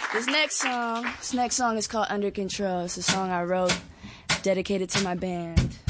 This next song is called Under Control. It's a song I wrote dedicated to my band.